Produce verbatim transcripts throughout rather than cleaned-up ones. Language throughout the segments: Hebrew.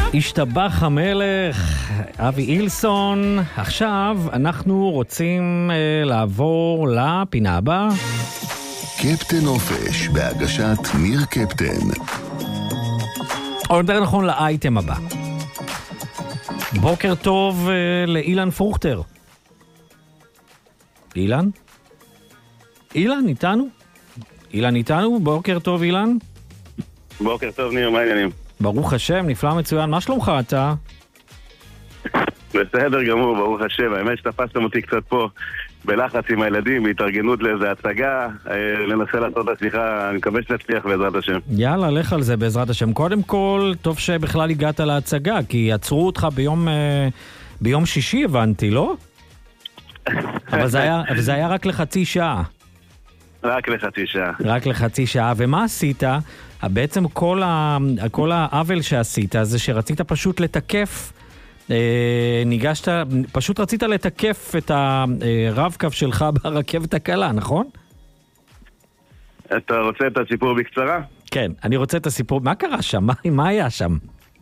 השתבח המלך, אבי אילסון. עכשיו אנחנו רוצים אה, לעבור לפינה הבאה. קפטן אופש, בהגשת ניר קפטן. או יותר נכון לאייטם הבא. בוקר טוב אה, לאילן פרוכטר. אילן? אילן איתנו? אילן איתנו? בוקר טוב אילן. בוקר טוב ניר, מה העניינים? ברוך השם, נפלא מצוין. מה שלומך אתה? בסדר גמור, ברוך השם. האמת שתפסתם אותי קצת פה בלחץ עם הילדים, בהתארגנות לאיזה הצגה, לנסה לעשות את הסליחה, אני מקווה שנצליח בעזרת השם. יאללה, לך על זה בעזרת השם. קודם כל, טוב שבכלל הגעת להצגה, כי עצרו אותך ביום, ביום שישי, הבנתי, לא? אבל זה היה, זה היה רק לחצי שעה. רק לחצי שעה. רק לחצי שעה. ומה עשית? בעצם כל, ה... כל העוול שעשית זה שרצית פשוט לתקף, אה, ניגשת, פשוט רצית לתקף את הרב-קו שלך ברכבת הקלה, נכון? אתה רוצה את הסיפור בקצרה? כן, אני רוצה את הסיפור. מה קרה שם? מה, מה היה שם?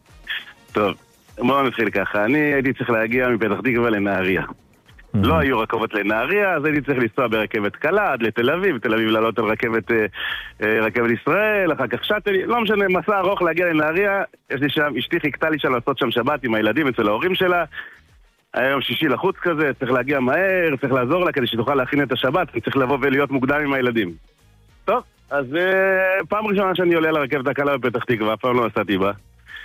טוב, בואו נתחיל ככה. אני הייתי צריך להגיע מפתח תקווה לנהריה. לא היו רכבות לנהריה, אז הייתי צריך לנסוע ברכבת קלה עד לתל אביב, תל אביב לעלות על רכבת, רכבת ישראל, אחר כך שטלי, לא משנה, מסע ארוך להגיע לנהריה. יש לי שם, אשתי חיכתה לי שם לעשות שם שבת עם הילדים אצל ההורים שלה. היה יום שישי לחוץ כזה, צריך להגיע מהר, צריך לעזור לה כדי שתוכל להכין את השבת, צריך לבוא ולהיות מוקדם עם הילדים. טוב, אז פעם ראשונה שאני עולה לרכבת הקלה בפתח תקווה, אף פעם לא נסעתי בה.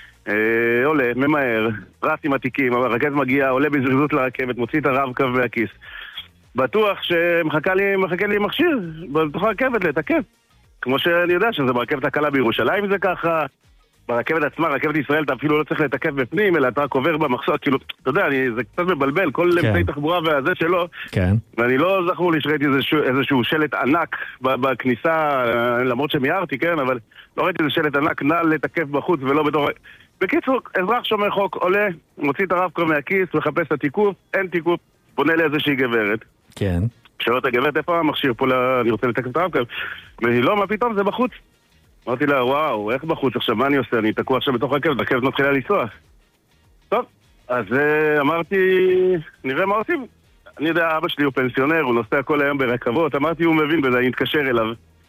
אה, עולה, ממהר, רץ עם התיקים, הרכבת מגיעה, עולה בזריזות לרכבת, מוציא את הרב-קו מהכיס. בטוח שמחכה לי, מחכה לי מכשיר בתוך הרכבת לתקף. כמו שאני יודע שזה ברכבת הקלה בירושלים זה ככה, ברכבת עצמה, רכבת ישראל, אתה אפילו לא צריך לתקף בפנים, אלא אתה רק עובר במחסור, כאילו, אתה יודע, אני, זה קצת מבלבל, כל כן. אמצעי תחבורה והזה שלו, כן. ואני לא זכור לי שראיתי איזשהו, איזשהו שלט ענק בכניסה, למרות שמיירתי, כן, אבל לא ראיתי איזה שלט ענק, נע לתקף בחוץ ולא בתור... בקיצור, אזרח שומר חוק עולה, מוציא את הרב-קו מהכיס, מחפש את התיקוף, אין תיקוף, פונה לאיזושהי גברת. כן. שואל אותה, גברת, איפה המכשיר פה, אני רוצה לתקף את הרב-קו? והיא לא, מה פתאום, זה בחוץ. אמרתי לה, וואו, איך בחוץ עכשיו, מה אני עושה? אני תקוע עכשיו בתוך רכבת, רכבת מתחילה לנסוע. טוב, אז אמרתי, נראה מה עושים. אני יודע, אבא שלי הוא פנסיונר, הוא נוסע כל היום ברכבות, אמרתי, הוא מבין בזה, אני אתקשר אליו.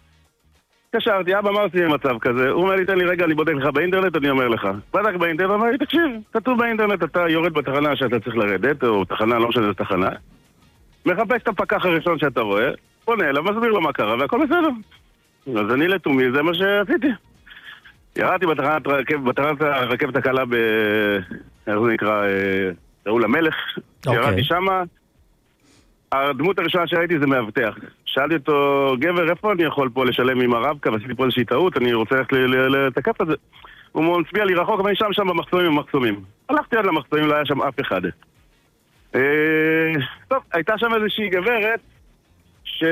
התקשרתי, אבא, מה עושים במצב כזה? הוא אומר לי, תן לי רגע, אני בודק לך באינטרנט, אני אומר לך. בדק באינטרנט, אמר לי, תקשיב, כתוב באינטרנט, אתה יורד בתחנה שאתה צריך לרדת, או תחנה, לא משנה, זה תחנה. מחפש את הפקח הראשון שאתה רואה, פונה אליו, מסביר לו מה קרה, והכל בסדר. אז אני לתומי, זה מה שעשיתי. ירדתי בתחנת הרכבת הקלה ב... איך זה נקרא? ראול המלך. ירדתי שמה. הדמות הראשונה שראיתי זה מאבטח. שאלתי אותו, גבר, איפה אני יכול פה לשלם עם הרב-קו? עשיתי פה איזושהי טעות, אני רוצה ללכת לתקף את זה. הוא מצביע לי רחוק, אבל אני שם שם במחסומים ובמחסומים. הלכתי עד למחסומים, לא היה שם אף אחד. טוב, הייתה שם איזושהי גברת ש...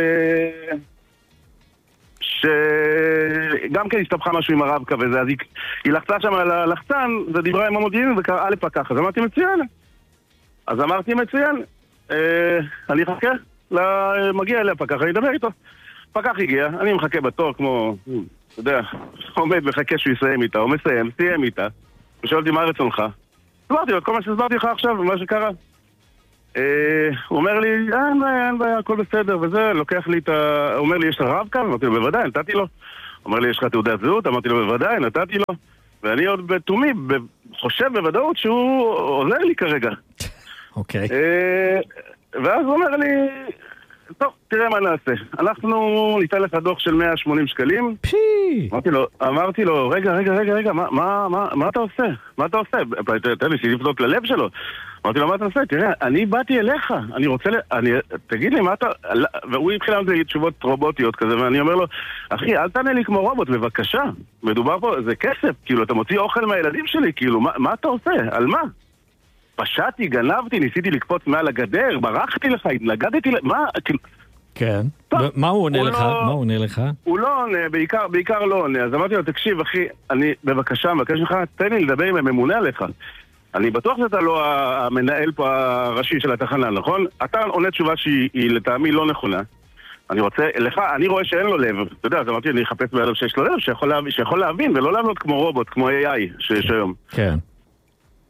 שגם כן הסתבכה משהו עם הרב-קו וזה, אז היא, היא לחצה שם על הלחצן ודיברה עם המודיעין וקראה לפקח, אז אמרתי מצוין. אז אמרתי מצוין, אה, אני אחכה, מגיע אליה פקח, אני אדבר איתו. פקח הגיע, אני מחכה בתור כמו, אתה יודע, עומד מחכה שהוא יסיים איתה, הוא מסיים, סיים איתה, ושואל אותי מה רצונך. הסברתי לו את כל מה שהסברתי לך עכשיו ומה שקרה. הוא אומר לי, אין בעיה, אין בעיה, הכל בסדר, וזה, לוקח לי את ה... הוא אומר לי, יש לך רב-קו? אמרתי לו, בוודאי, נתתי לו. הוא אומר לי, יש לך תעודת זהות? אמרתי לו, בוודאי, נתתי לו. ואני עוד בתומי, חושב בוודאות שהוא עוזר לי כרגע. אוקיי. ואז הוא אומר לי, טוב, תראה מה נעשה. אנחנו ניתן לך דוח של מאה ושמונים שקלים. פי! אמרתי לו, אמרתי לו, רגע, רגע, רגע, רגע, מה, מה, מה, מה אתה עושה? מה אתה עושה? תן לי שיפדוק ללב שלו. אמרתי לו, מה אתה עושה? תראה, אני באתי אליך, אני רוצה ל... אני... תגיד לי, מה אתה... והוא התחיל לנו תשובות רובוטיות כזה, ואני אומר לו, אחי, אל תענה לי כמו רובוט, בבקשה. מדובר פה, זה כסף, כאילו, אתה מוציא אוכל מהילדים שלי, כאילו, מה, מה אתה עושה? על מה? פשעתי, גנבתי, ניסיתי לקפוץ מעל הגדר, ברחתי לך, התנגדתי, מה? כאילו... כן. מה הוא עונה לך? מה הוא עונה לך? הוא לא עונה, בעיקר, בעיקר לא עונה. אז אמרתי לו, תקשיב, אחי, אני, בבקשה, מבקש לך, תן לי לדבר עם הממונה עליך. אני בטוח שאתה לא המנהל פה הראשי של התחנה, נכון? אתה עונה תשובה שהיא לטעמי לא נכונה. אני רוצה, לך, אני רואה שאין לו לב. אתה יודע, אז אמרתי, אני אחפש באלף שיש לו לב, שיכול להבין, שיכול להבין ולא לענות כמו רובוט, כמו איי איי שיש היום. כן.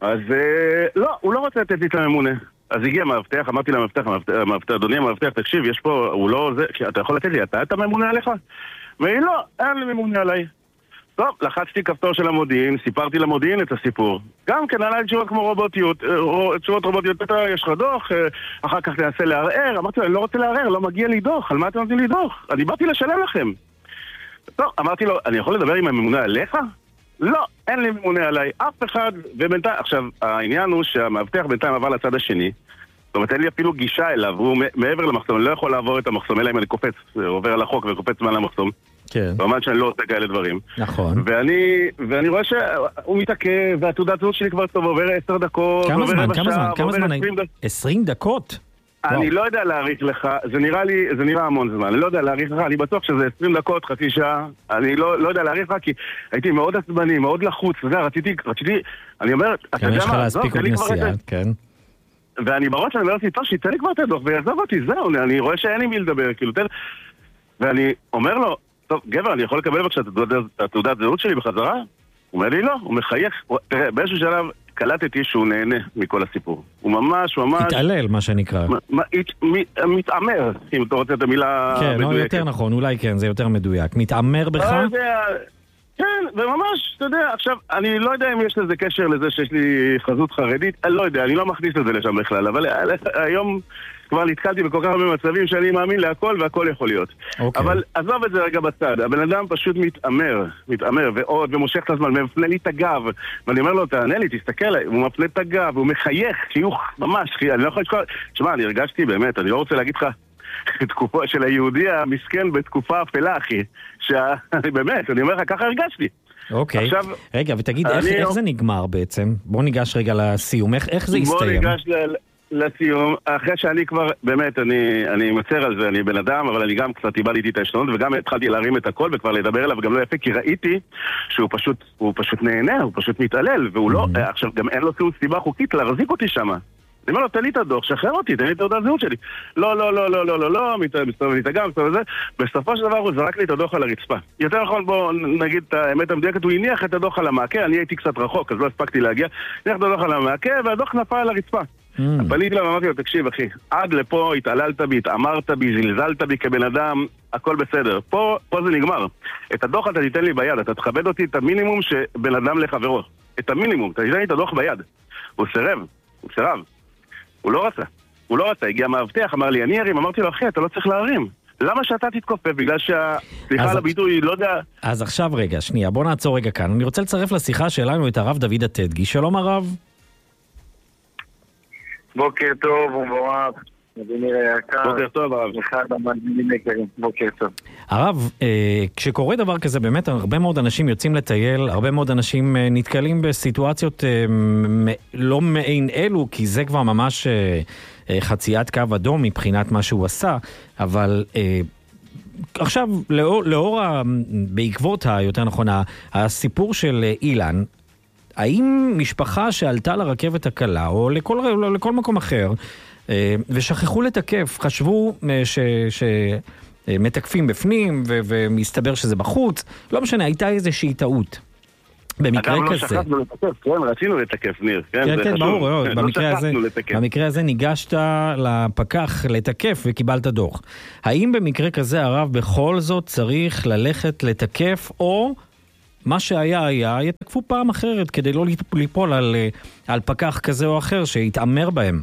אז לא, הוא לא רוצה לתת לי את הממונה. אז הגיע המאבטח, אמרתי למאבטח, המאבטח, אדוני המאבטח, תקשיב, יש פה, הוא לא זה, אתה יכול לתת לי, אתה את הממונה עליך? והיא לא, אין לי ממונה עליי. טוב, לחצתי כפתור של המודיעין, סיפרתי למודיעין את הסיפור. גם כן עליי תשובות כמו רובוטיות, תשובות רובוטיות, אתה, יש לך דוח, אחר כך תנסה לערער. אמרתי לו, אני לא רוצה לערער, לא מגיע לי דוח, על מה אתם נותנים לי דוח? אני באתי לשלם לכם. טוב, אמרתי לו, אני יכול לדבר עם הממונה עליך? לא, אין לי ממונה עליי, אף אחד, ובינתיים, עכשיו, העניין הוא שהמאבטח בינתיים עבר לצד השני, זאת אומרת, אין לי אפילו גישה אליו, הוא מעבר למחסום, אני לא יכול לעבור את המחסום, אלא אם אני קופץ, עובר על החוק וקופץ מעל המחסום. כן. ממש שאני לא עושה כאלה דברים. נכון. ואני, ואני רואה שהוא מתעכב, והתעודת זהות שלי כבר טוב, עובר עשר דקות, כמה זמן, כמה זמן, כמה זמן? עשרים דקות. עשרים דקות? אני לא יודע להעריך לך, זה נראה לי, זה נראה המון זמן, אני לא יודע להעריך לך, אני בטוח שזה עשרים דקות, חצי שעה, אני לא, לא יודע להעריך לך, כי הייתי מאוד עצבני, מאוד לחוץ, אתה יודע, רציתי, רציתי, אני אומר, אתה יודע מה, זהו, תן לי כבר את זה. ואני בראש, אני אומר לעצמי, טוב, שיתן לי כבר את הדוח, ויעזוב אותי, זהו, אני רואה שאין לי מי לדבר, כאילו, תן, ואני אומר לו, טוב, גבר, אני יכול לקבל בבקשה את התעודת זהות שלי בחזרה? הוא אומר לי, לא, הוא מחייך, תראה, באיזשהו שלב, קלטתי שהוא נהנה מכל הסיפור. הוא ממש ממש... התעלל, מה שנקרא. מתעמר, אם אתה רוצה את המילה מדויקת. כן, לא יותר נכון, אולי כן, זה יותר מדויק. מתעמר בך? כן, וממש, אתה יודע, עכשיו, אני לא יודע אם יש לזה קשר לזה שיש לי חזות חרדית, אני לא יודע, אני לא מכניס את זה לשם בכלל, אבל היום כבר נתקלתי בכל כך הרבה מצבים שאני מאמין להכל והכל יכול להיות. אבל עזוב את זה רגע בצד, הבן אדם פשוט מתעמר, מתעמר ועוד, ומושך את הזמן, ומפנה לי את הגב, ואני אומר לו, תענה לי, תסתכל, הוא מפנה את הגב, הוא מחייך, חיוך ממש, אני לא יכול לשכוח, תשמע, אני הרגשתי באמת, אני לא רוצה להגיד לך, תקופה של היהודי המסכן בתקופה אפלה, אחי. שאני באמת, אני אומר לך, ככה הרגשתי. אוקיי. עכשיו, רגע, ותגיד, איך, איך זה נגמר בעצם? בוא ניגש רגע לסיום. איך, איך זה הסתיים? בוא ניגש ל, לסיום. אחרי שאני כבר, באמת, אני, אני מצר על זה, אני בן אדם, אבל אני גם קצת איבדתי את העשתונות, וגם התחלתי להרים את הכל וכבר לדבר אליו, וגם לא יפה, כי ראיתי שהוא פשוט, הוא פשוט נהנה, הוא פשוט מתעלל, והוא לא, עכשיו גם אין לו סיבה חוקית להחזיק אותי שמה. אני אומר לו, תן לי את הדוח, שחרר אותי, תן לי את תעודת זהות שלי. לא, לא, לא, לא, לא, לא, לא, מסתובב לי את הגב, מסתובב לזה. בסופו של דבר הוא זרק לי את הדוח על הרצפה. יותר נכון, בוא נגיד את האמת המדויקת, הוא הניח את הדוח על המעקה, אני הייתי קצת רחוק, אז לא הספקתי להגיע. הניח את הדוח על המעקה, והדוח נפל על הרצפה. פניתי לה ואמרתי לו, תקשיב אחי, עד לפה התעללת בי, התאמרת בי, זלזלת בי כבן אדם, הכל בסדר. פה, פה זה נגמר. את הדוח אתה תיתן לי ביד, אתה תכבד אותי את המינימום שבן אדם לחברו. את המינימום, אתה תיתן לי את הדוח ביד. הוא סירב, הוא סירב. הוא לא רצה, הוא לא רצה, הגיע מאבטח, אמר לי, אני ארים, אמרתי לו, אחי, אתה לא צריך להרים. למה שאתה תתכופף? בגלל שהשיחה על הביטוי, לא יודע... אז עכשיו רגע, שנייה, בוא נעצור רגע כאן. אני רוצה לצרף לשיחה שלנו את הרב דוד הטדגי. שלום הרב. בוקר טוב ומבורך. אדוני היקר. בוקר טוב הרב. אחד המאזינים היקרים. בוקר טוב. הרב, אה, כשקורה דבר כזה, באמת הרבה מאוד אנשים יוצאים לטייל, הרבה מאוד אנשים אה, נתקלים בסיטואציות אה, מ- לא מעין אלו, כי זה כבר ממש אה, אה, חציית קו אדום מבחינת מה שהוא עשה, אבל... אה, עכשיו, לאור, לאור ה, בעקבות ה, יותר נכון, הסיפור של אילן, האם משפחה שעלתה לרכבת הקלה, או לכל, לכל מקום אחר, ושכחו לתקף, חשבו שמתקפים בפנים, ומסתבר שזה בחוץ, לא משנה, הייתה איזושהי טעות. במקרה כזה. אגב, לא שכחנו לתקף, כן, רצינו לתקף, ניר. כן, כן, ברור, במקרה הזה ניגשת לפקח לתקף וקיבלת דוח. האם במקרה כזה, הרב, בכל זאת צריך ללכת לתקף, או מה שהיה היה, יתקפו פעם אחרת, כדי לא ליפול על, על פקח כזה או אחר שיתאמר בהם?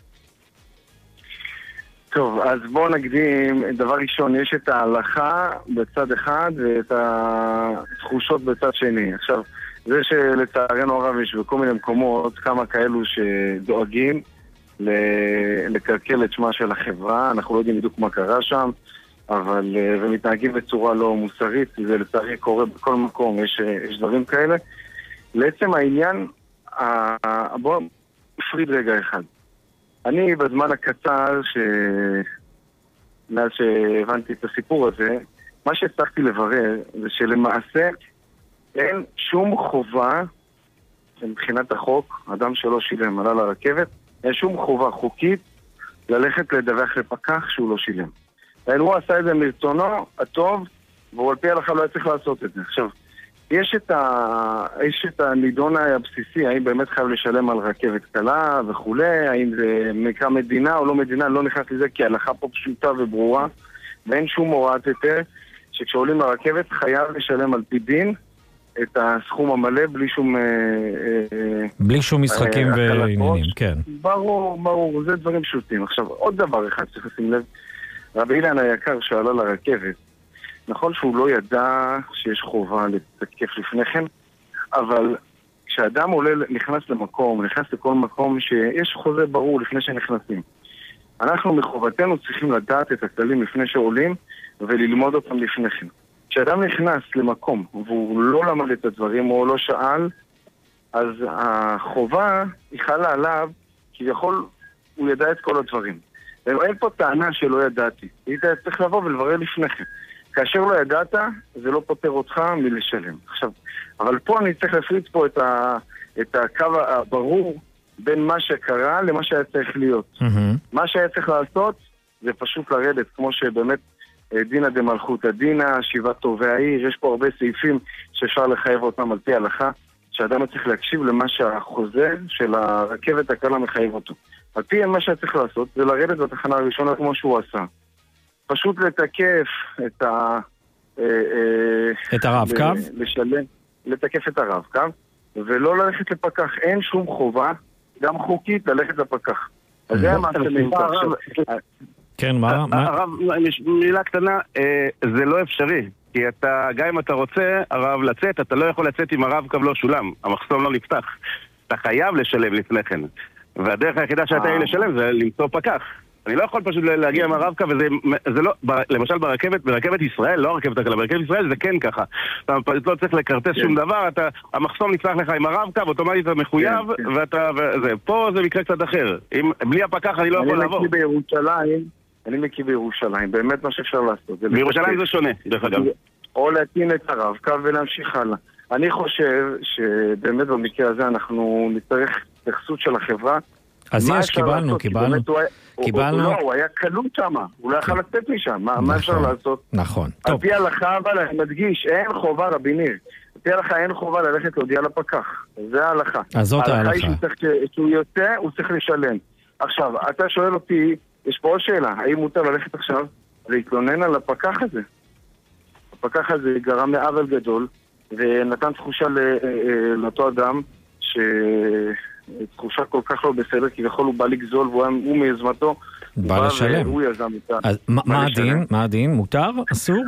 טוב, אז בואו נקדים, דבר ראשון, יש את ההלכה בצד אחד ואת התחושות בצד שני. עכשיו, זה שלצערנו הרב יש בכל מיני מקומות כמה כאלו שדואגים לקלקל את שמה של החברה, אנחנו לא יודעים בדיוק מה קרה שם, אבל, ומתנהגים בצורה לא מוסרית, זה לצערי קורה בכל מקום, יש, יש דברים כאלה. לעצם העניין, בואו נפריד רגע אחד. אני בזמן הקצר ש... מאז שהבנתי את הסיפור הזה, מה שהצלחתי לברר זה שלמעשה אין שום חובה מבחינת החוק, אדם שלא שילם עלה לרכבת, אין שום חובה חוקית ללכת לדווח לפקח שהוא לא שילם. הוא עשה את זה מרצונו הטוב, והוא על פי ההלכה לא היה צריך לעשות את זה. עכשיו, יש את, ה... יש את הנידון הבסיסי, האם באמת חייב לשלם על רכבת קלה וכולי, האם זה מקרה מדינה או לא מדינה, לא נכנס לזה, כי ההלכה פה פשוטה וברורה, ואין שום הוראת היתר, שכשעולים לרכבת חייב לשלם על פי דין את הסכום המלא, בלי שום... בלי שום משחקים ועניינים, כן. ברור, ברור, זה דברים פשוטים. עכשיו, עוד דבר אחד צריך לשים לב, רבי אילן היקר שעלה לרכבת, נכון שהוא לא ידע שיש חובה לתקף לפני כן, אבל כשאדם עולה, נכנס למקום, נכנס לכל מקום שיש חוזה ברור לפני שנכנסים. אנחנו מחובתנו צריכים לדעת את הכללים לפני שעולים וללמוד אותם לפני כן. כשאדם נכנס למקום והוא לא למד את הדברים או לא שאל, אז החובה היא חלה עליו, כי יכול, הוא ידע את כל הדברים. אין פה טענה שלא ידעתי. היית צריך לבוא ולברר לפני כן. כאשר לא ידעת, זה לא פותר אותך מלשלם. עכשיו, אבל פה אני צריך להפריד פה את, ה, את הקו הברור בין מה שקרה למה שהיה צריך להיות. Mm-hmm. מה שהיה צריך לעשות זה פשוט לרדת, כמו שבאמת דינא דמלכותא דינא, שיבת טובי העיר, יש פה הרבה סעיפים שאפשר לחייב אותם על פי ההלכה, שאדם צריך להקשיב למה שהחוזה של הרכבת הקלה מחייב אותו. על פי מה שהיה צריך לעשות זה לרדת בתחנה הראשונה כמו שהוא עשה. פשוט לתקף את ה... את הרב קו? לשלם, לתקף את הרב קו, ולא ללכת לפקח. אין שום חובה, גם חוקית, ללכת לפקח. אז זה מה שמנפר. כן, מה? הרב, מילה קטנה, זה לא אפשרי. כי אתה, גם אם אתה רוצה, הרב לצאת, אתה לא יכול לצאת עם הרב קו לא שולם. המחסום לא נפתח. אתה חייב לשלם לפני כן. והדרך היחידה שאתה יהיה לשלם זה למצוא פקח. אני לא יכול פשוט להגיע עם הרב קו, וזה לא, למשל ברכבת, ברכבת ישראל, לא הרכבת הקלה, ברכבת ישראל זה כן ככה. אתה לא צריך לקרטס שום דבר, המחסום נפתח לך עם הרב קו, אוטומטית אתה מחויב, ואתה, וזה, פה זה מקרה קצת אחר. בלי הפקח אני לא יכול לעבור. אני מכיר בירושלים, אני מכיר בירושלים, באמת מה שאפשר לעשות. בירושלים זה שונה, דרך אגב. או להטעין את הרב קו ולהמשיך הלאה. אני חושב שבאמת במקרה הזה אנחנו נצטרך התייחסות של החברה. אז יש, קיבלנו, קיבלנו. קיבלנו. לא, הוא היה קלוט שם, הוא לא יכול לצאת משם, מה אפשר לעשות? נכון. על פי ההלכה, אבל אני מדגיש, אין חובה, רבי ניר, על פי ההלכה אין חובה ללכת להודיע לפקח, זה ההלכה. אז זאת ההלכה. ההלכה היא שהוא יוצא, הוא צריך לשלם. עכשיו, אתה שואל אותי, יש פה עוד שאלה, האם מותר ללכת עכשיו להתלונן על הפקח הזה? הפקח הזה גרם לעוול גדול, ונתן תחושה לאותו אדם, ש... תחושה כל כך לא בסדר, כי יכול הוא בא לגזול, והוא מיזמתו, בא לשלם. הוא יזם אותה. אז מה הדין? מה הדין? מותר? אסור?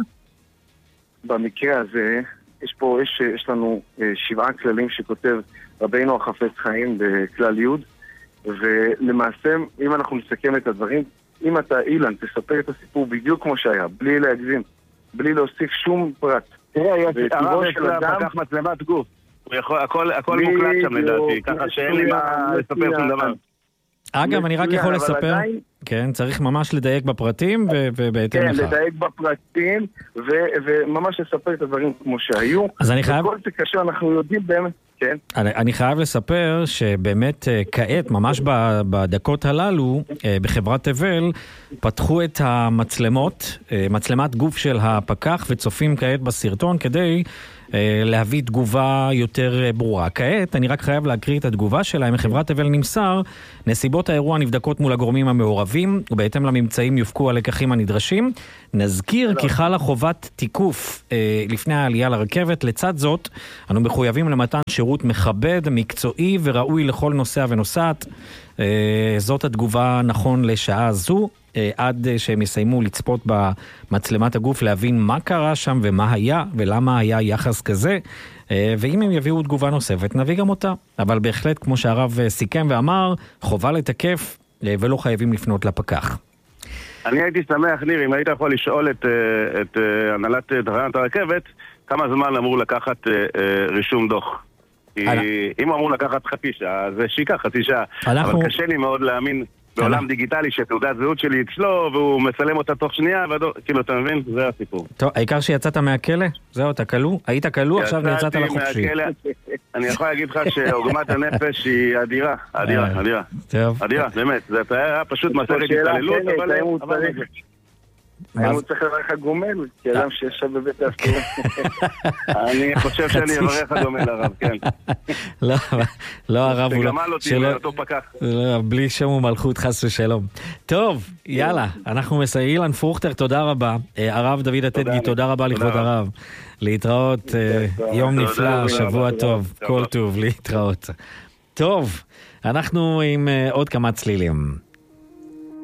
במקרה הזה, יש פה, יש, יש לנו שבעה כללים שכותב רבינו החפץ חיים בכלל י', ולמעשה, אם אנחנו נסכם את הדברים, אם אתה, אילן, תספר את הסיפור בדיוק כמו שהיה, בלי להגזים, בלי להוסיף שום פרט. תראה, יש הרב אצלה פקח מצלמת גוף. הכל מוקלט שם לדעתי, ככה שאין לי מה לספר שום דבר. אגב, אני רק יכול לספר, כן, צריך ממש לדייק בפרטים ובהתאם לך. כן, לדייק בפרטים וממש לספר את הדברים כמו שהיו. אז אני חייב... וכל זה כאשר אנחנו יודעים באמת, כן. אני חייב לספר שבאמת כעת, ממש בדקות הללו, בחברת תבל, פתחו את המצלמות, מצלמת גוף של הפקח, וצופים כעת בסרטון כדי להביא תגובה יותר ברורה. כעת, אני רק חייב להקריא את התגובה שלהם. מחברת תבל נמסר, נסיבות האירוע נבדקות מול הגורמים המעורבים, ובהתאם לממצאים יופקו הלקחים הנדרשים. נזכיר כי חלה חובת תיקוף אה, לפני העלייה לרכבת. לצד זאת, אנו מחויבים למתן שירות מכבד, מקצועי וראוי לכל נוסע ונוסעת. אה, זאת התגובה נכון לשעה זו, אה, עד שהם יסיימו לצפות במצלמת הגוף, להבין מה קרה שם ומה היה ולמה היה יחס כזה. אה, ואם הם יביאו תגובה נוספת, נביא גם אותה. אבל בהחלט, כמו שהרב סיכם ואמר, חובה לתקף אה, ולא חייבים לפנות לפקח. אני הייתי שמח, ניר, אם היית יכול לשאול את, את הנהלת תחנת הרכבת, כמה זמן אמור לקחת רישום דוח. כי אם הוא אמור לקחת חצי שעה, זה שיקח חצי שעה. אבל קשה לי מאוד להאמין בעולם דיגיטלי שתעודת זהות שלי אצלו, והוא מסלם אותה תוך שנייה, כאילו, אתה מבין? זה הסיפור. טוב, העיקר שיצאת מהכלא? זהו, אתה כלוא? היית כלוא, עכשיו יצאת לחופשי. אני יכול להגיד לך שעוגמת הנפש היא אדירה, אדירה, אדירה. אדירה, באמת. זה היה פשוט מסורת התעללות, אבל... האם הוא צריך לברך הגומל, כי אדם שישב בבית האסורים. אני חושב שאני אברך הגומל הרב, כן. לא, לא הרב הוא לא. שגמל אותי מאותו פקח. בלי שם ומלכות חס ושלום. טוב, יאללה, אנחנו מסייעים. אילן פרוכטר, תודה רבה. הרב דוד הטדגי, תודה רבה לכבוד הרב. להתראות, יום נפלא, שבוע טוב, כל טוב, להתראות. טוב, אנחנו עם עוד כמה צלילים.